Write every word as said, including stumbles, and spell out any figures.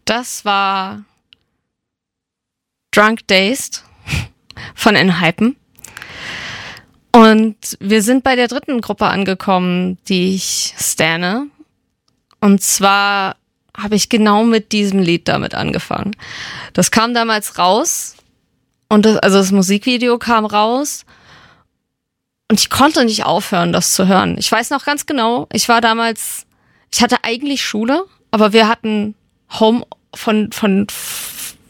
Das war Drunk Dazed von Enhypen. Und wir sind bei der dritten Gruppe angekommen, die ich stanne. Und zwar habe ich genau mit diesem Lied damit angefangen. Das kam damals raus. Und das, also das Musikvideo kam raus. Und ich konnte nicht aufhören, das zu hören. Ich weiß noch ganz genau, ich war damals, ich hatte eigentlich Schule, aber wir hatten Home von, von